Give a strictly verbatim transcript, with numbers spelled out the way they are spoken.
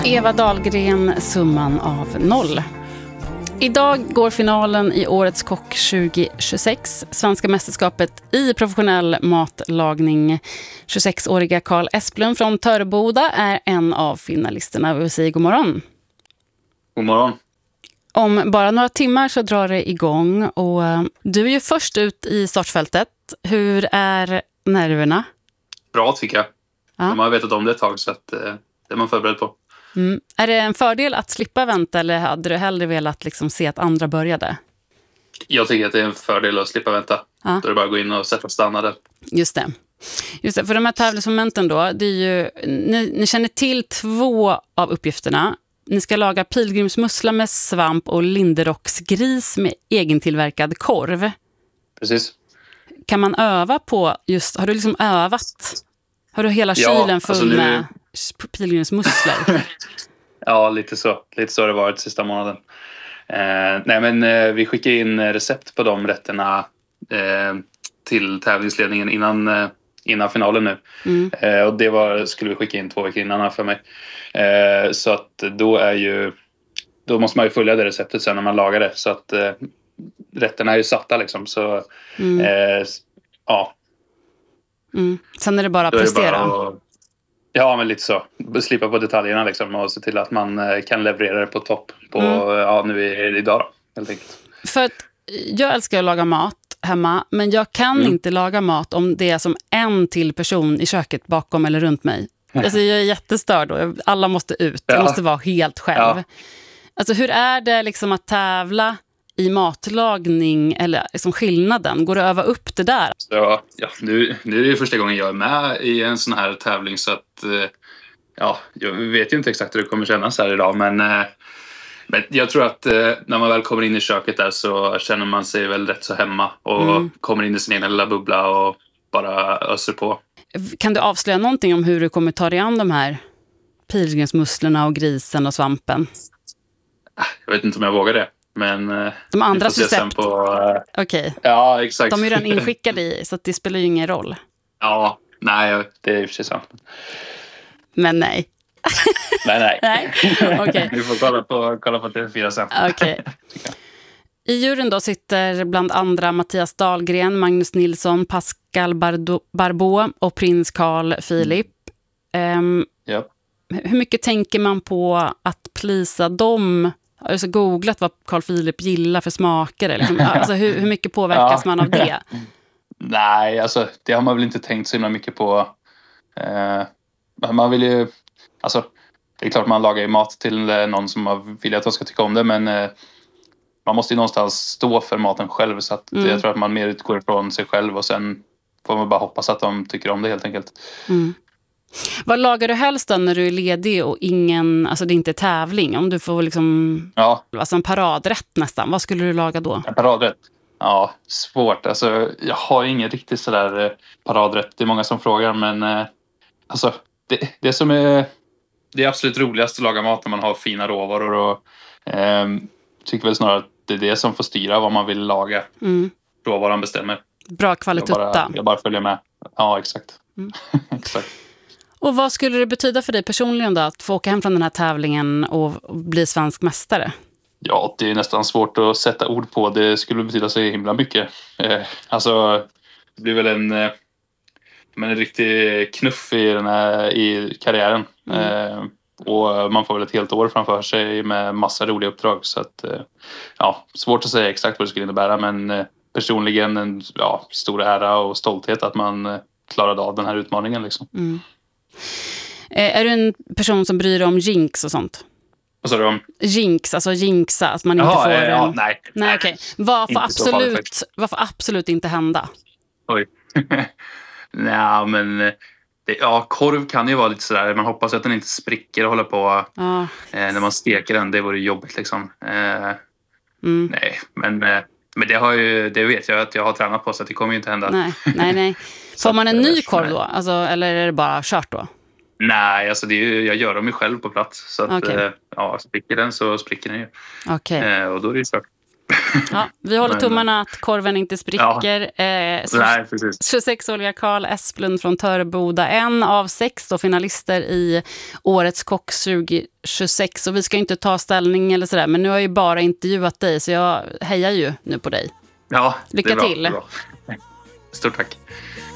Eva Dahlgren, summan av noll. Idag går finalen i årets kock tjugo tjugosex, svenska mästerskapet i professionell matlagning. tjugosexåriga Carl Esplund från Töreboda är en av finalisterna. Vi säger god morgon. God morgon. Om bara några timmar så drar det igång och du är ju först ut i startfältet. Hur är nerverna? Bra tycker jag. Ja. De har vetat om det ett tag så att, eh, det är man förberedd på. Mm. Är det en fördel att slippa vänta eller hade du hellre velat liksom se att andra började? Jag tycker att det är en fördel att slippa vänta. Ja. Då är det bara att gå in och sätta standarden. Just det. Just det. För de här tävlingsmomenten då, det är ju, ni, ni känner till två av uppgifterna. Ni ska laga pilgrimsmussla med svamp och linderocksgris med egentillverkad korv. Precis. Kan man öva på just, har du liksom övat? Har du hela kylen Ja, full alltså nu... med pilgrimsmusslor? Ja, lite så. Lite så har det varit sista månaden. Eh, nej, men eh, vi skickar in recept på de rätterna eh, till tävlingsledningen innan, eh, innan finalen nu. Mm. Eh, och det var, skulle vi skicka in två veckor innan för mig. Eh, så att då är ju... Då måste man ju följa det receptet sen när man lagar det. Så att eh, rätterna är ju satta liksom. Så Mm. eh, ja... Mm. Sen är det bara att Då är det prestera. bara att, ja, men lite så. Slipa på detaljerna liksom och se till att man eh, kan leverera det på topp på, Mm. ja, nu är det idag då, helt enkelt. För att jag älskar att laga mat hemma, men jag kan Mm. inte laga mat om det är som en till person i köket bakom eller runt mig. Alltså jag är jättestörd då. Alla måste ut. Jag Ja. måste vara helt själv. Ja. Alltså hur är det liksom att tävla i matlagning eller liksom skillnaden? Går det att öva upp det där? Så, ja, nu, nu är det ju första gången jag är med i en sån här tävling så att eh, ja, jag vet ju inte exakt hur det kommer kännas här idag men, eh, men jag tror att eh, när man väl kommer in i köket där så känner man sig väl rätt så hemma och Mm. kommer in i sin egen lilla bubbla och bara öser på. Kan du avslöja någonting om hur du kommer ta dig an de här pilgrimsmusslorna och grisen och svampen? Jag vet inte om jag vågar det. Men eh, De andras vi får se sen recept? på, eh, Okej. ja, exakt. De är ju redan inskickade i, så att det spelar ju ingen roll. Ja, nej, det är ju precis sant. Men nej. Nej, nej. Nej, okej. Vi får kolla på, kolla på T V fyra sen. Okej. I juryn då sitter bland andra Mattias Dahlgren, Magnus Nilsson, Pascal Bardo- Barbeau och prins Carl Philip. Um, Ja. hur mycket tänker man på att plisa dem? Jag har så googlat vad Carl Philip gillar för smaker. Eller, alltså, hur, hur mycket påverkas Ja. man av det? Nej, alltså det har man väl inte tänkt så himla mycket på. Eh, man vill ju... Alltså, det är klart man lagar ju mat till någon som man vill att de ska tycka om det, men eh, man måste ju någonstans stå för maten själv. Så att Mm. jag tror att man mer utgår ifrån sig själv och sen får man bara hoppas att de tycker om det helt enkelt. Mm. Vad lagar du helst då när du är ledig och ingen, alltså det är inte tävling? Om du får liksom, Ja, alltså en paradrätt nästan, vad skulle du laga då? en paradrätt. Ja, svårt. Alltså, jag har ingen riktigt sådär eh, paradrätt. Det är många som frågar, men eh, alltså, det, det som är det är absolut roligast att laga mat när man har fina råvaror och eh, tycker väl snarare att det är det som får styra vad man vill laga. Mm. Råvaran bestämmer. Bra Jag kvalitutta. bara, jag bara följer med. Ja, exakt. Mm. exakt. Och vad skulle det betyda för dig personligen då att få åka hem från den här tävlingen och bli svensk mästare? Ja, det är nästan svårt att sätta ord på. Det skulle betyda så himla mycket. Eh, alltså, det blir väl en, eh, men en riktig knuff i, den här, i karriären. Mm. Eh, och man får väl ett helt år framför sig med massa roliga uppdrag. Så att, eh, ja, svårt att säga exakt vad det skulle innebära. Men eh, personligen en ja, stor ära och stolthet att man eh, klarade av den här utmaningen. Liksom. Mm. Eh, är du en person som bryr dig om jinx och sånt? Vad sa du om? Jinx, alltså jinxa, att man inte Jaha, får... eh, ja, en- nej. Nej, okej. Vad får Inte så farligt absolut, faktiskt. vad får absolut inte hända? Oj. Nej, men eh, det, ja, korv kan ju vara lite sådär. Man hoppas att den inte spricker och håller på Ja. eh, när man steker den. Det vore jobbigt liksom. Eh, Mm. nej, men, eh, men det, har ju, det vet jag att jag har tränat på så att det kommer ju inte hända. Nej, nej, nej. Så Får man en att, ny eh, korv nej. då? Alltså, eller är det bara kört då? Nej, alltså det är ju, jag gör dem ju själv på plats. Så att Okej. eh, ja, spricker den så spricker den ju. Okej. Eh, och då är det ju kört. Ja, vi håller Men, tummarna att korven inte spricker. Ja. Eh, Nej, precis. tjugosex-åriga Karl Esplund från Töreboda, en av sex då, finalister i Årets kock tjugo tjugosex. Och vi ska inte ta ställning eller sådär, men nu har jag ju bara intervjuat dig, så jag hejar ju nu på dig. Ja, Lycka det är bra, till. det är bra. Stort tack.